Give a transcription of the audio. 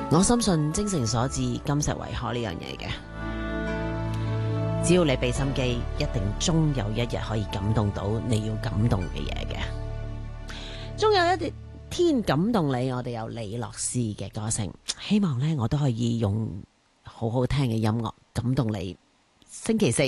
我深信精誠所至，金石為開呢樣嘢嘅。只要你俾心機，一定終有一日可以感動到你要感動嘅嘢嘅。終有一天感動你，我哋有李樂詩嘅歌聲，希望呢，我都可以用好好聽嘅音樂感動你。星期四